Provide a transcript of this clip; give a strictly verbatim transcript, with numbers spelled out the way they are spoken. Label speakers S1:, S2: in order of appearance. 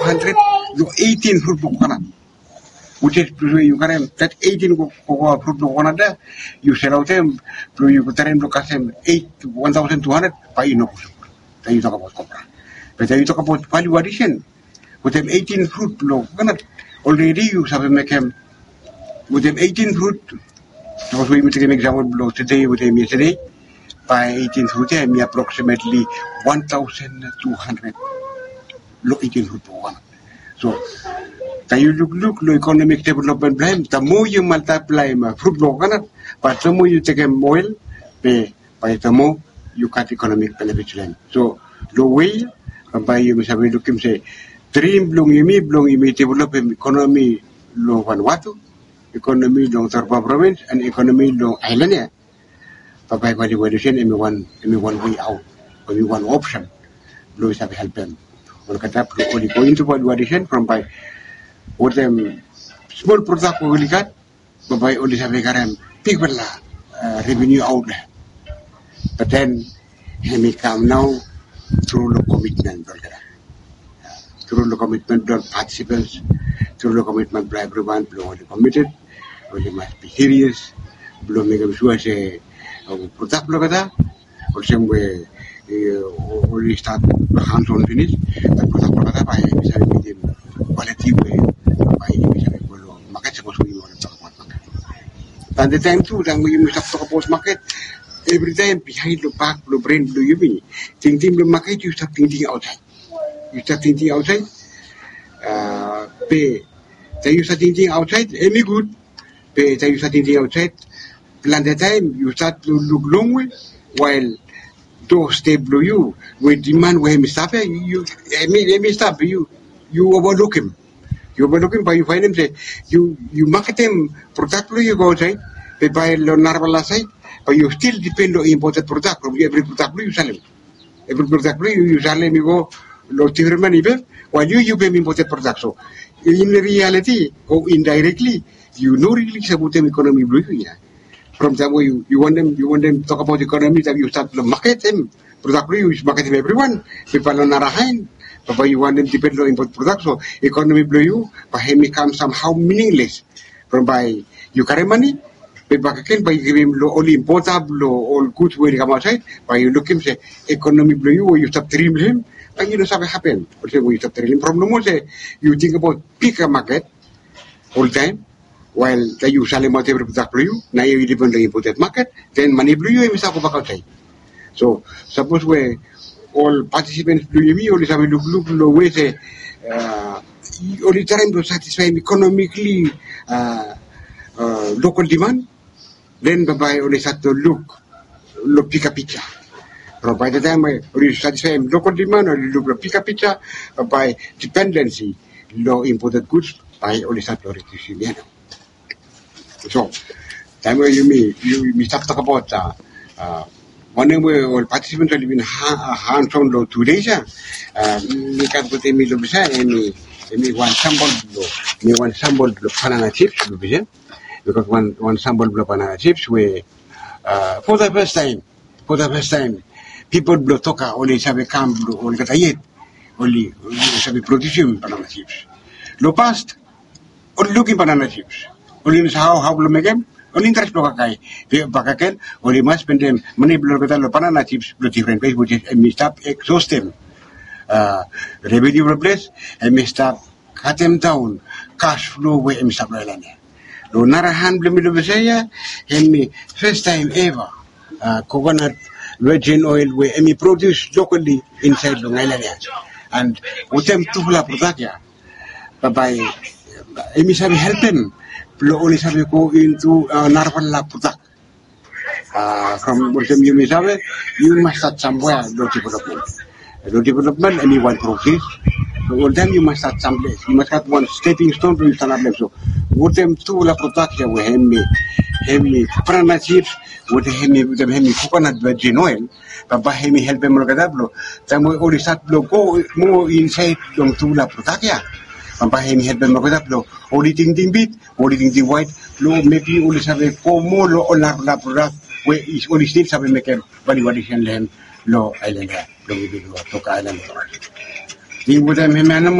S1: hundred, lo eighteen fruit coconut. Which is you can that eighteen coconut fruit coconut there, you sell out them, you put them to them eight one thousand two hundred by no. Then you talk about copra. But then you talk about value addition. With them eighteen fruit coconut, already you have to make them with them eighteen fruit. So we make an example today with them yesterday. By eighteen fruit, I mean approximately one thousand two hundred low eighteen fruit coconut. So, you look, look, the economic development plan, the more you multiply fruit coconut, but the more you take them oil, by, by the more you cut economic benefits. So, the way, by you must have a look and say, dream blong yumi, blong yumi develop economy long Vanuatu, economy long Tarpa province, and economy long island. But by valuation, only one, only one way out, only one option, blue is have help them. Or only go into valuation from by what them small product we got, but by only have a garam big uh, revenue outlet. But then he may come now through the commitment, through the commitment of participants, through the commitment by everyone, blue committed, only must be serious, blue make them sure say product look at that, or some way. Only start hands-on finish. The product product by quality way by market supposed to be market. And the time too, then we must talk about market. Every time behind the back, the brain, the you mean thinking the market, you start thinking outside. You start thinking outside. Uh, pay. Then you start thinking outside. Any good. Pay. Then you start thinking outside. Plan the time. You start to look long way while. To stable you with demand where he stop you I mean let me stop you you overlook him you overlook him but you find him say you you market him product you go outside they buy normal side but you still depend on imported product from every product you sell him every product you you sell him you go low different even while you you pay imported product so in reality or indirectly you know really about them economy blue yeah. From the way you, you want them, you want them to talk about economy, that you start to market them. Product you market them everyone. People are not behind, but you want them to depend on import product. So economy blue you, but it becomes somehow meaningless. From by you carry money, but back again by you give him only importable all goods where they come outside. But you look him say economy blue you, or you start dreaming him, and you know something happen. Or say you start dreaming from no more say you think about pick a market all time. While the you sell him whatever product blue you, now you depend on the imported market, then money blue you, is back outside. So, suppose we all participants blue you, only have a look, look, look, way say, uh, only trying to satisfy economically, uh, uh, local demand, then by only start to look, look, pick a picture. So by the time we only satisfy local demand, or look, pick a picture, by dependency, low imported goods, by only start to reduce the So, time where you mean you we start talk about uh, uh, one way all participants will be hands-on low two days. Uh, we can put a middle beside any any one sample blow, any one sample blow banana chips because one one sample blow banana chips where uh, for the first time, for the first time, people blow toka only have come blow only get yet only have producing banana chips. Low past only looking banana chips. Only how how belum megam, only interest belum kakai. Dia bakakan, only mas pendem money belum kita lupa banana chips belum different place, which is messed up exhaustive. Uh, revenue replace, messed up cut them down, cash flow we messed up lainnya. Lo narahan belum belum saya, hemi first time ever uh, coconut virgin oil we emi produce locally inside lo lainnya, and utem tu pula produk ya, by emi sabi help them. Only sabi ko into uh, narval la product. Uh, from what you may say, you must start somewhere, low development. Low development, any one process. So, all them you must start someplace. You must have one stepping stone to start them. So, what them two la product ya we hemi, hemi banana chips, what hemi, what hemi coconut virgin oil, but by hemi help them look at that. Then we only start to go more inside long two la product ya. Sampai ini head memang kita lo, only thing thing bit, only thing thing white, lo maybe only sabe como lo olar la product, we is only still sabe make a value addition land lo island, lo maybe lo toka island. Ini bukan memang